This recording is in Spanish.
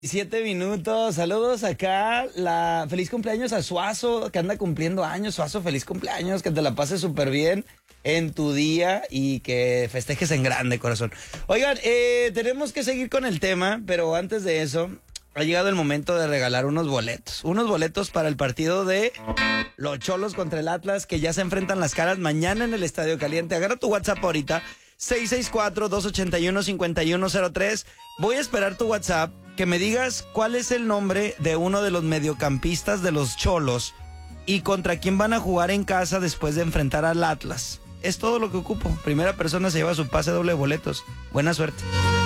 7 minutos, saludos acá, feliz cumpleaños a Suazo, que anda cumpliendo años. Suazo, feliz cumpleaños, que te la pases súper bien en tu día y que festejes en grande, corazón. Oigan, tenemos que seguir con el tema, pero antes de eso, ha llegado el momento de regalar unos boletos para el partido de los Cholos contra el Atlas, que ya se enfrentan las caras mañana en el Estadio Caliente. Agarra tu WhatsApp ahorita, 664-281-5103. Voy a esperar tu WhatsApp, que me digas cuál es el nombre de uno de los mediocampistas de los Cholos y contra quién van a jugar en casa después de enfrentar al Atlas. Es todo lo que ocupo. Primera persona se lleva su pase doble de boletos. Buena suerte.